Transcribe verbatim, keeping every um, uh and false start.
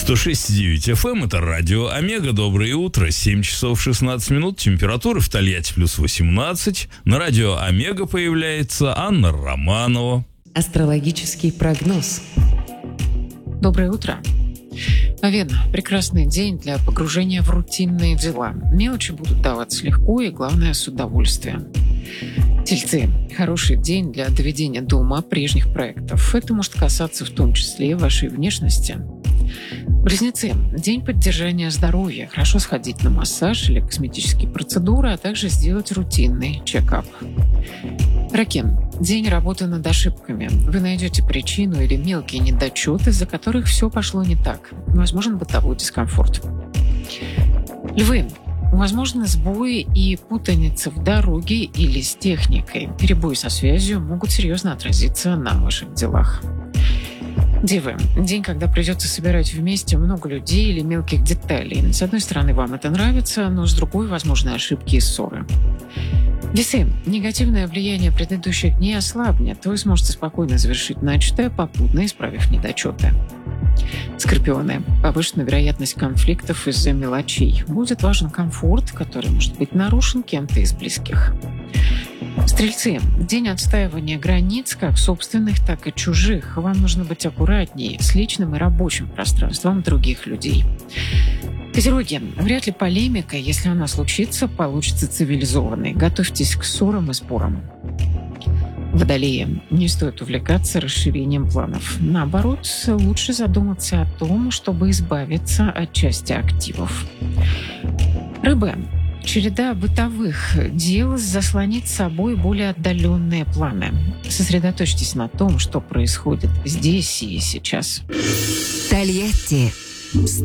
сто шесть и девять эф эм, это радио Омега. Доброе утро, семь часов шестнадцать минут, температура в Тольятти плюс восемнадцать. На радио Омега появляется Анна Романова. Астрологический прогноз. Доброе утро. Овен, прекрасный день для погружения в рутинные дела. Мелочи будут даваться легко и, главное, с удовольствием. Тельцы, хороший день для доведения до ума прежних проектов. Это может касаться в том числе вашей внешности. Близнецы, день поддержания здоровья. Хорошо сходить на массаж или косметические процедуры, а также сделать рутинный чекап. Раки, день работы над ошибками. Вы найдете причину или мелкие недочеты, из-за которых все пошло не так. Возможен бытовой дискомфорт. Львы, возможны сбои и путаница в дороге или с техникой. Перебои со связью могут серьезно отразиться на ваших делах. Девы, день, когда придется собирать вместе много людей или мелких деталей. С одной стороны, вам это нравится, но с другой, возможны ошибки и ссоры. Весы, негативное влияние предыдущих дней ослабнет. Вы сможете спокойно завершить начатое, попутно исправив недочеты. Скорпионы, повышенная вероятность конфликтов из-за мелочей. Будет важен комфорт, который может быть нарушен кем-то из близких. Стрельцы, день отстаивания границ, как собственных, так и чужих. Вам нужно быть аккуратнее с личным и рабочим пространством других людей. Козероги, вряд ли полемика, если она случится, получится цивилизованной. Готовьтесь к ссорам и спорам. Водолеи, не стоит увлекаться расширением планов. Наоборот, лучше задуматься о том, чтобы избавиться от части активов. Рыбы, череда бытовых дел заслонит собой более отдаленные планы. Сосредоточьтесь на том, что происходит здесь и сейчас. Тольятти.